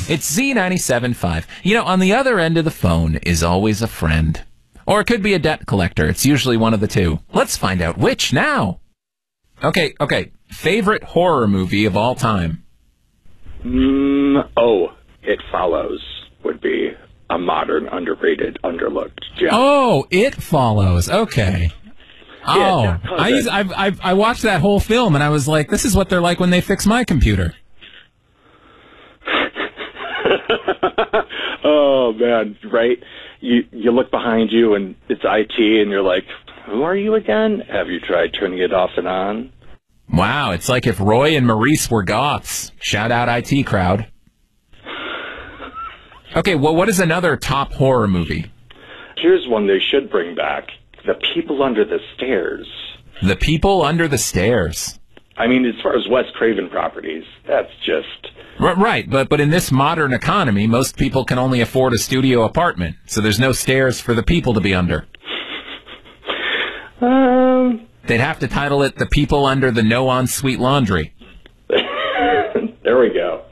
It's Z97.5. You know, on the other end of the phone is always a friend. Or it could be a debt collector. It's usually one of the two. Let's find out which now. Okay. Favorite horror movie of all time? It Follows would be a modern, underrated, underlooked gem. Oh, It Follows. Okay. Yeah, I watched that whole film and I was like, this is what they're like when they fix my computer. Oh, man, right? You look behind you and it's IT and you're like, who are you again? Have you tried turning it off and on? Wow, it's like if Roy and Maurice were goths. Shout out IT crowd. Okay, well, what is another top horror movie? Here's one they should bring back. The People Under the Stairs. The People Under the Stairs. I mean, as far as Wes Craven properties, that's just... Right, but in this modern economy, most people can only afford a studio apartment, so there's no stairs for the people to be under. They'd have to title it The People Under the No Ensuite Laundry. There we go.